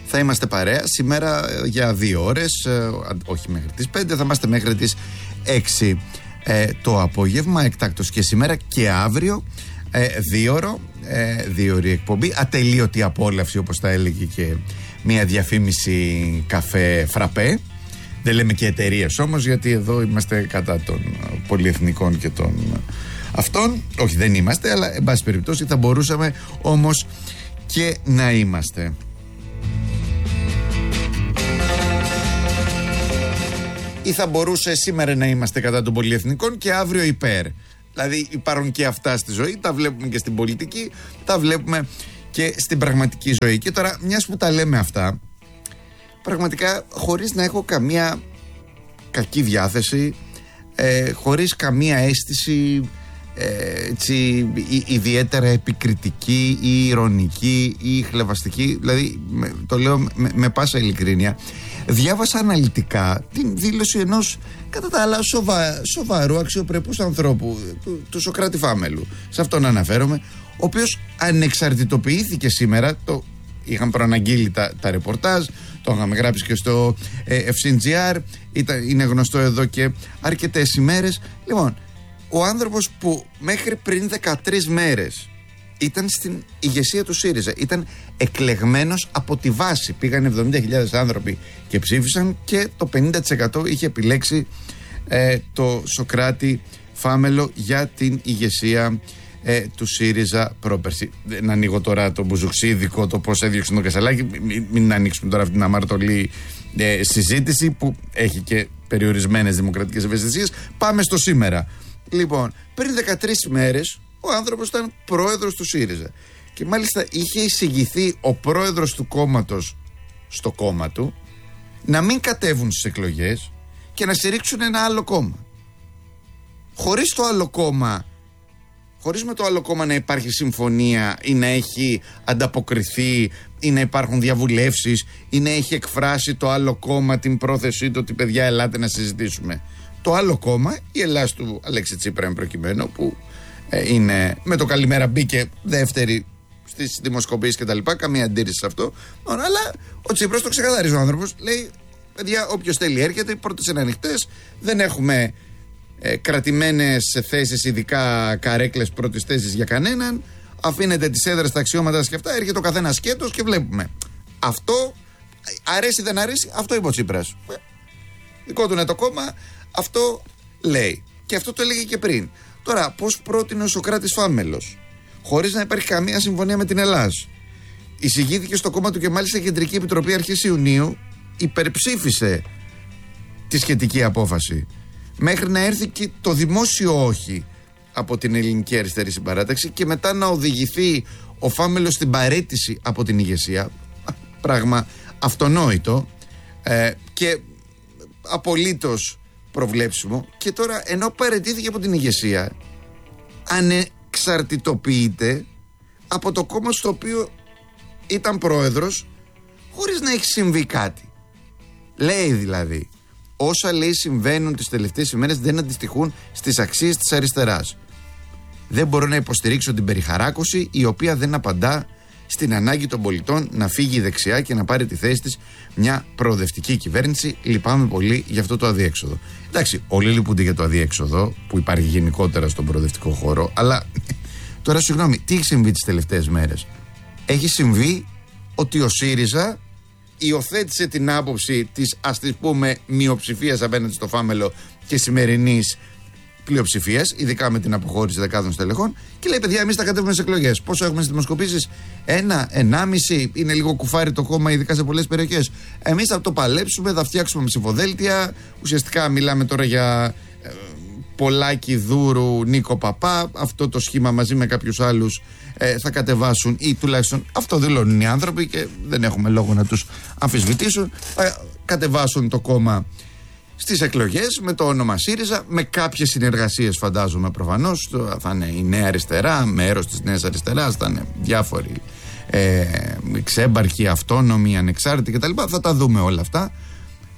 θα είμαστε παρέα σήμερα για 2 ώρες, όχι μέχρι τις 5, θα είμαστε μέχρι τις 6 το απόγευμα, εκτάκτως και σήμερα και αύριο, 2 ώρη εκπομπή, ατελείωτη απόλαυση, όπως τα έλεγε και μια διαφήμιση καφέ φραπέ. Δεν λέμε και εταιρείες όμως, γιατί εδώ είμαστε κατά των πολυεθνικών και των αυτών. Όχι, δεν είμαστε, αλλά εν πάση περιπτώσει θα μπορούσαμε όμως και να είμαστε. Ή θα μπορούσε σήμερα να είμαστε κατά των πολυεθνικών και αύριο υπέρ. Δηλαδή υπάρχουν και αυτά στη ζωή, τα βλέπουμε και στην πολιτική, τα βλέπουμε και στην πραγματική ζωή. Και τώρα, μιας που τα λέμε αυτά, πραγματικά χωρίς να έχω καμία κακή διάθεση, χωρίς καμία αίσθηση έτσι, ιδιαίτερα επικριτική ή ηρωνική ή χλευαστική, δηλαδή το λέω με πάσα ειλικρίνεια, διάβασα αναλυτικά την δήλωση ενός κατά τα άλλα σοβαρού αξιοπρεπούς ανθρώπου, του Σωκράτη Φάμελου, σε αυτόν αναφέρομαι, ο οποίος ανεξαρτητοποιήθηκε σήμερα. Το είχαν προαναγγείλει τα ρεπορτάζ, το είχαμε γράψει και στο FCNGR, είναι γνωστό εδώ και αρκετές ημέρες. Λοιπόν, ο άνθρωπος που μέχρι πριν 13 μέρες ήταν στην ηγεσία του ΣΥΡΙΖΑ, ήταν εκλεγμένος από τη βάση, πήγαν 70.000 άνθρωποι και ψήφισαν, και το 50% είχε επιλέξει το Σωκράτη Φάμελο για την ηγεσία του ΣΥΡΙΖΑ πρόπερση. Να ανοίγω τώρα το μπουζουξίδικο, το πώς έδιωξε τον Κασελάκη, μην ανοίξουμε τώρα αυτή την αμαρτωλή συζήτηση που έχει και περιορισμένες δημοκρατικές ευαισθησίες. Πάμε στο σήμερα. Λοιπόν, πριν 13 μέρες ο άνθρωπος ήταν πρόεδρος του ΣΥΡΙΖΑ και μάλιστα είχε εισηγηθεί ο πρόεδρος του κόμματος στο κόμμα του να μην κατέβουν στις εκλογές και να στηρίξουν ένα άλλο κόμμα. Χωρίς με το άλλο κόμμα να υπάρχει συμφωνία ή να έχει ανταποκριθεί ή να υπάρχουν διαβουλεύσεις ή να έχει εκφράσει το άλλο κόμμα την πρόθεσή του ότι παιδιά ελάτε να συζητήσουμε. Το άλλο κόμμα, η Ελλάς του Αλέξη Τσίπρα εν προκειμένου, που είναι με το καλημέρα μπήκε δεύτερη στις δημοσκοπήσεις και τα λοιπά, καμία αντίρρηση σε αυτό, αλλά ο Τσίπρας το ξεκαθαρίζει ο άνθρωπος, λέει παιδιά όποιος θέλει έρχεται, οι πόρτες είναι ανοιχτές, δεν έχουμε κρατημένες θέσεις, ειδικά καρέκλες πρώτης θέσης για κανέναν, αφήνετε τις έδρες, τα αξιώματα και αυτά, έρχεται ο καθένας σκέτος και βλέπουμε. Αυτό αρέσει δεν αρέσει, αυτό είπε ο Τσίπρας, δικό του είναι το κόμμα, αυτό λέει. Και αυτό το έλεγε και πριν. Τώρα, πώς πρότεινε ο Σωκράτης Φάμελος, χωρίς να υπάρχει καμία συμφωνία με την Ελλάς, εισηγήθηκε στο κόμμα του και μάλιστα η Κεντρική Επιτροπή αρχές Ιουνίου υπερψήφισε τη σχετική απόφαση, μέχρι να έρθει και το δημόσιο όχι από την Ελληνική Αριστερή Συμπαράταξη και μετά να οδηγηθεί ο Φάμελος στην παραίτηση από την ηγεσία, πράγμα αυτονόητο και απολύτως προβλέψιμο. Και τώρα, ενώ παραιτήθηκε από την ηγεσία, ανεξαρτητοποιείται από το κόμμα στο οποίο ήταν πρόεδρος, χωρίς να έχει συμβεί κάτι. Λέει δηλαδή, όσα λέει συμβαίνουν τις τελευταίες ημέρες δεν αντιστοιχούν στις αξίες της αριστεράς. Δεν μπορώ να υποστηρίξω την περιχαράκωση, η οποία δεν απαντά στην ανάγκη των πολιτών να φύγει η δεξιά και να πάρει τη θέση της μια προοδευτική κυβέρνηση. Λυπάμαι πολύ για αυτό το αδιέξοδο. Εντάξει, όλοι λυπούνται για το αδιέξοδο που υπάρχει γενικότερα στον προοδευτικό χώρο, αλλά τώρα συγγνώμη, τι έχει συμβεί τις τελευταίες μέρες? Έχει συμβεί ότι ο ΣΥΡΙΖΑ υιοθέτησε την άποψη της, ας τη πούμε, μειοψηφίας απέναντι στο Φάμελο και σημερινής πλειοψηφίας, ειδικά με την αποχώρηση δεκάδων στελεχών, και λέει: παιδιά, εμείς θα κατέβουμε στις εκλογές. Πόσο έχουμε στις δημοσκοπήσεις? 1,5. Είναι λίγο κουφάρι το κόμμα, ειδικά σε πολλές περιοχές. Εμείς θα το παλέψουμε, θα φτιάξουμε ψηφοδέλτια. Ουσιαστικά μιλάμε τώρα για Πολάκη, Δούρου, Νίκο Παπά. Αυτό το σχήμα μαζί με κάποιους άλλους θα κατεβάσουν, ή τουλάχιστον αυτό δηλώνουν οι άνθρωποι και δεν έχουμε λόγο να τους αμφισβητήσουν. Θα κατεβάσουν το κόμμα στις εκλογές με το όνομα ΣΥΡΙΖΑ, με κάποιες συνεργασίες φαντάζομαι προφανώς. Θα είναι η Νέα Αριστερά, μέρος της Νέας Αριστεράς, θα είναι διάφοροι ξέμπαρχοι, αυτόνομοι, ανεξάρτητοι κτλ. Θα τα δούμε όλα αυτά.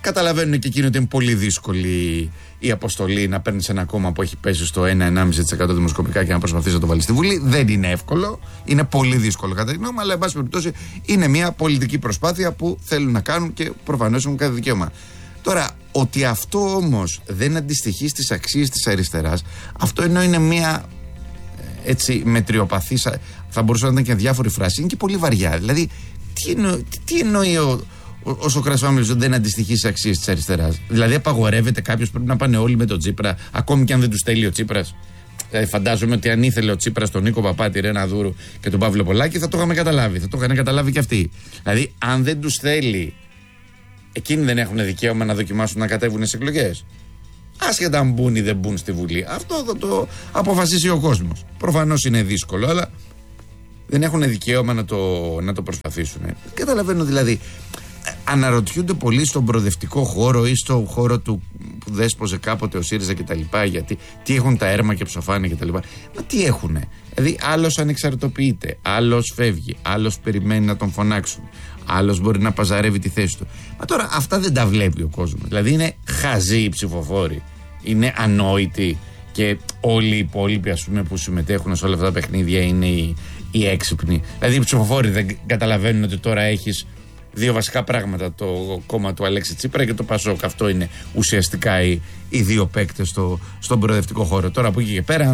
Καταλαβαίνουν και εκείνοι ότι είναι πολύ δύσκολη η αποστολή να παίρνει ένα κόμμα που έχει πέσει στο 1-1,5% δημοσκοπικά και να προσπαθεί να το βάλει στη Βουλή. Δεν είναι εύκολο. Είναι πολύ δύσκολο κατά τη γνώμη μου, αλλά εν πάση περιπτώσει είναι μια πολιτική προσπάθεια που θέλουν να κάνουν και προφανώς έχουν κάθε δικαίωμα. Τώρα, ότι αυτό όμως δεν αντιστοιχεί στις αξίες της αριστεράς, αυτό ενώ είναι μια έτσι μετριοπαθή, θα μπορούσε να ήταν και διάφορη φράση, είναι και πολύ βαριά. Δηλαδή, τι εννοεί ο Σωκράτης Παμέλος ότι δεν αντιστοιχεί στις αξίες της αριστεράς? Δηλαδή, απαγορεύεται κάποιος, πρέπει να πάνε όλοι με τον Τσίπρα, ακόμη και αν δεν τους θέλει ο Τσίπρας? Δηλαδή, φαντάζομαι ότι αν ήθελε ο Τσίπρας τον Νίκο Παπά, τη Ρένα Δούρου και τον Παύλο Πολάκη, θα το είχαμε καταλάβει. Θα το είχαν καταλάβει και αυτοί. Δηλαδή, αν δεν τους θέλει, εκείνοι δεν έχουν δικαίωμα να δοκιμάσουν να κατέβουν σε εκλογές. Άσχετα αν μπουν ή δεν μπουν στη Βουλή. Αυτό θα το αποφασίσει ο κόσμος. Προφανώς είναι δύσκολο, αλλά δεν έχουν δικαίωμα να το προσπαθήσουν. Καταλαβαίνω δηλαδή. Αναρωτιούνται πολύ στον προοδευτικό χώρο ή στον χώρο που δέσποζε κάποτε ο ΣΥΡΙΖΑ κτλ. Γιατί τι έχουν τα έρμα και ψοφάνε κτλ. Μα τι έχουνε? Δηλαδή, άλλος ανεξαρτοποιείται, άλλος φεύγει, άλλος περιμένει να τον φωνάξουν, άλλος μπορεί να παζαρεύει τη θέση του. Μα τώρα αυτά δεν τα βλέπει ο κόσμος. Δηλαδή, είναι χαζοί οι ψηφοφόροι, είναι ανόητοι και όλοι οι υπόλοιποι, ας πούμε, που συμμετέχουν σε όλα αυτά τα παιχνίδια είναι οι έξυπνοι. Δηλαδή, οι ψηφοφόροι δεν καταλαβαίνουν ότι τώρα έχεις δύο βασικά πράγματα, το κόμμα του Αλέξη Τσίπρα και το Πασόκ. Αυτό είναι ουσιαστικά οι δύο παίκτες στον προοδευτικό χώρο. Τώρα από εκεί και πέρα,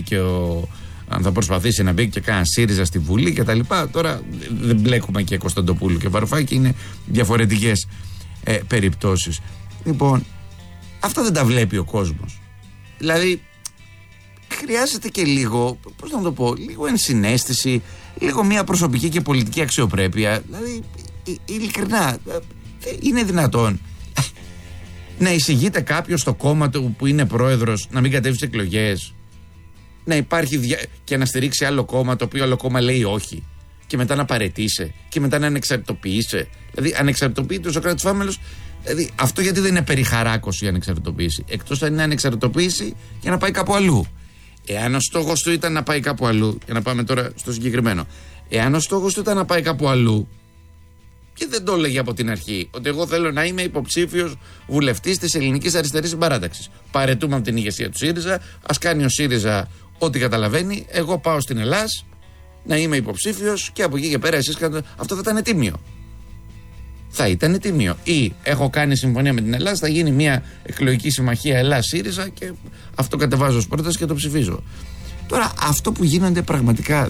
αν θα προσπαθήσει να μπει και κάνα ΣΥΡΙΖΑ στη Βουλή και τα λοιπά, τώρα δεν μπλέκουμε και Κωνσταντοπούλου και Βαρουφάκη, είναι διαφορετικές περιπτώσεις. Λοιπόν, αυτά δεν τα βλέπει ο κόσμος. Δηλαδή, χρειάζεται και λίγο, πώς να το πω, λίγο ενσυναίσθηση, λίγο μια προσωπική και πολιτική αξιοπρέπεια. Δηλαδή, ειλικρινά, είναι δυνατόν να εισηγείται κάποιος στο κόμμα του που είναι πρόεδρος να μην κατέβει στις εκλογές, να υπάρχει και να στηρίξει άλλο κόμμα το οποίο άλλο κόμμα λέει όχι και μετά να παραιτήσει και μετά να ανεξαρτητοποιήσει? Δηλαδή, ανεξαρτητοποιείται ο Σωκράτης Παμέλος. Δηλαδή, αυτό γιατί δεν είναι περιχαράκωση η ανεξαρτητοποίηση? Εκτός αν είναι ανεξαρτητοποίηση για να πάει κάπου αλλού. Εάν ο στόχος του ήταν να πάει κάπου αλλού, για να πάμε τώρα στο συγκεκριμένο, εάν ο στόχος του ήταν να πάει κάπου αλλού, και δεν το έλεγε από την αρχή, ότι εγώ θέλω να είμαι υποψήφιος βουλευτής της Ελληνικής Αριστερής Συμπαράταξης. Παρετούμε από την ηγεσία του ΣΥΡΙΖΑ, ας κάνει ο ΣΥΡΙΖΑ ό,τι καταλαβαίνει. Εγώ πάω στην Ελλάς να είμαι υποψήφιος και από εκεί και πέρα εσείς κάνετε. Αυτό θα ήταν τίμιο. Θα ήταν τίμιο. Ή έχω κάνει συμφωνία με την Ελλάδα, θα γίνει μια εκλογική συμμαχία Ελλάς-ΣΥΡΙΖΑ και αυτό κατεβάζω ως πρόταση και το ψηφίζω. Τώρα αυτό που γίνονται πραγματικά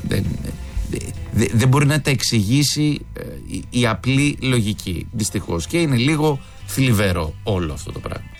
δεν μπορεί να τα εξηγήσει η απλή λογική, δυστυχώς, και είναι λίγο θλιβερό όλο αυτό το πράγμα.